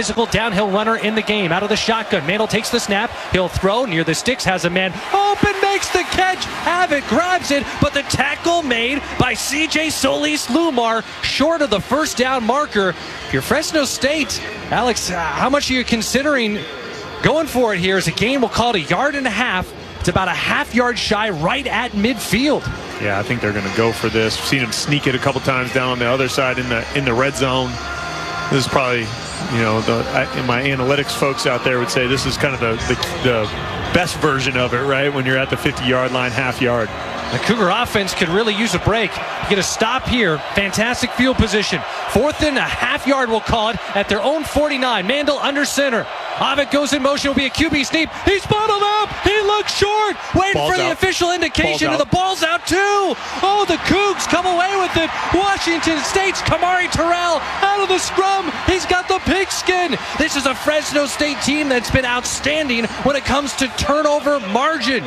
physical downhill runner in the game. Out of the shotgun, Mandel takes the snap. He'll throw near the sticks, has a man open, makes the catch. Abbott grabs it, but the tackle made by C.J. Solis-Lumar short of the first down marker. If you're Fresno State, Alex, how much are you considering going for it here? As a game, we'll call it 1.5 yards. It's about a half-yard shy, right at midfield. Yeah, I think they're going to go for this. We've seen them sneak it a couple times down on the other side in the red zone. This is probably, my analytics folks out there would say this is kind of the best version of it, right? When you're at the 50-yard line, half yard. The Cougar offense could really use a break. Get a stop here. Fantastic field position. 4th and a half yard, we'll call it, at their own 49. Mandel under center. Abbott goes in motion. Will be a QB sneak. He's bottled up. He looks short. Waiting Ball's for the out. official indication, and the ball's out too. Oh, the Cougs come away with it. Washington State's Kamari Terrell out of the scrum. He's got the pigskin. This is a Fresno State team that's been outstanding when it comes to turnover margin.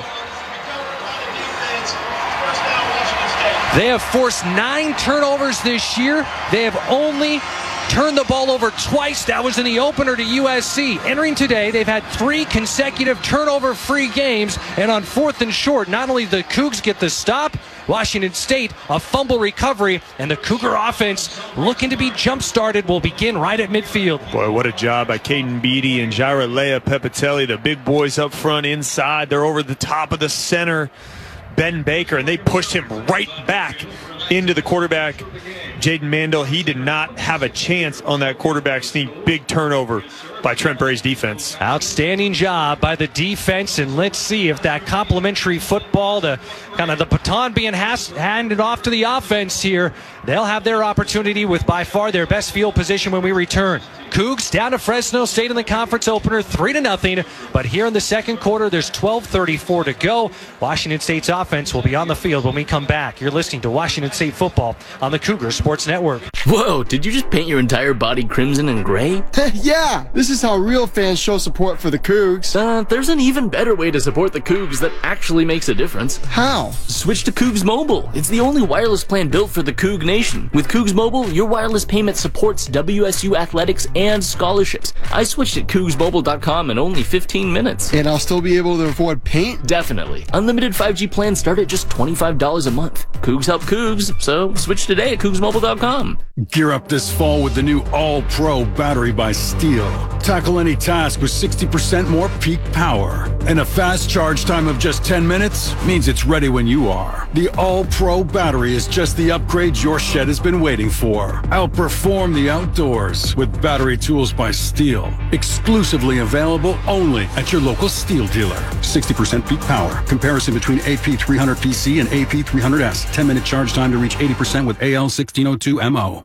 They have forced 9 turnovers this year. They have only turned the ball over twice. That was in the opener to USC. Entering today, they've had 3 consecutive turnover-free games. And on 4th and short, not only the Cougs get the stop, Washington State a fumble recovery, and the Cougar offense looking to be jump-started will begin right at midfield. Boy, what a job by Caden Beatty and Jairalea Pepitelli. The big boys up front inside. They're over the top of the center. Ben Baker, and they pushed him right back into the quarterback, Jaden Mandel. He did not have a chance on that quarterback sneak. Big turnover by Trent Bray's defense. Outstanding job by the defense, and let's see if that complimentary football, the baton being handed off to the offense here, they'll have their opportunity with by far their best field position when we return. Cougs down to Fresno State in the conference opener, 3-0. But here in the second quarter, there's 12:34 to go. Washington State's offense will be on the field when we come back. You're listening to Washington State football on the Cougar Sports Network. Whoa, did you just paint your entire body crimson and gray? Yeah, this is how real fans show support for the Cougs. There's an even better way to support the Cougs that actually makes a difference. How? Switch to Cougs Mobile. It's the only wireless plan built for the Coug Nation. With Cougs Mobile, your wireless payment supports WSU athletics and scholarships. I switched at CougsMobile.com in only 15 minutes. And I'll still be able to afford paint? Definitely. Unlimited 5G plans start at just $25 a month. Cougs help Cougs, so switch today at CougsMobile.com. Gear up this fall with the new All-Pro battery by Steel. Tackle any task with 60% more peak power. And a fast charge time of just 10 minutes means it's ready when you are. The All-Pro battery is just the upgrade your shed has been waiting for. Outperform the outdoors with battery tools by Steel. Exclusively available only at your local Steel dealer. 60% peak power. Comparison between AP300PC and AP300S. 10-minute charge time to reach 80% with AL1602MO.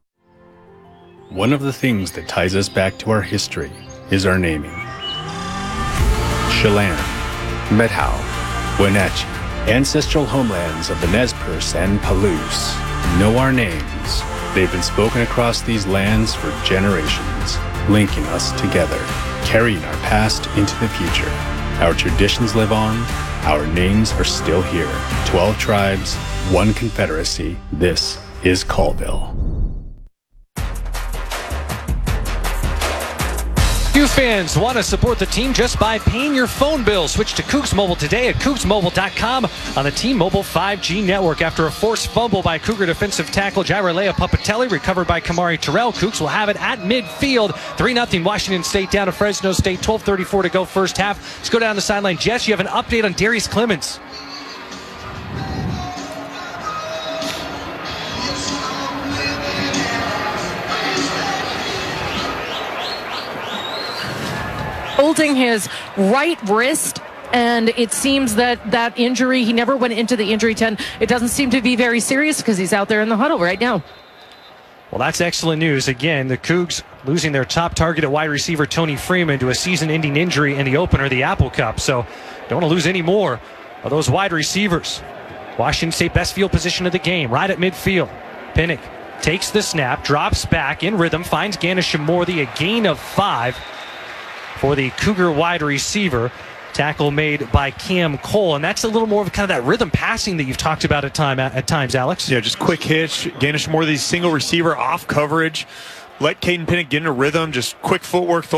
One of the things that ties us back to our history is our naming. Chelan, Methow, Wenatchee, ancestral homelands of the Nez Perce and Palouse, know our names. They've been spoken across these lands for generations, linking us together, carrying our past into the future. Our traditions live on, our names are still here. 12 tribes, one confederacy. This is Colville. Few fans want to support the team just by paying your phone bill. Switch to Cougs Mobile today at CougsMobile.com on the T-Mobile 5G network. After a forced fumble by Cougar defensive tackle Jairalea Pepitelli, recovered by Kamari Terrell, Cougs will have it at midfield. 3-0 Washington State down to Fresno State. 12:34 to go first half. Let's go down the sideline. Jess, you have an update on Darius Clemens. Holding his right wrist, and it seems that injury, he never went into the injury tent. It doesn't seem to be very serious because he's out there in the huddle right now. Well, that's excellent news. Again, the Cougs losing their top target at wide receiver Tony Freeman to a season-ending injury in the opener of the Apple Cup. So don't want to lose any more of those wide receivers. Washington State best field position of the game, right at midfield. Pinnock takes the snap, drops back in rhythm, finds Ganesha-Morthy, a gain of 5 for the Cougar wide receiver. Tackle made by Cam Cole, and that's a little more of kind of that rhythm passing that you've talked about at times, Alex. Yeah, just quick hitch. Ganesha-Morthy, single receiver, off coverage. Let Caden Pinnock get in a rhythm, just quick footwork,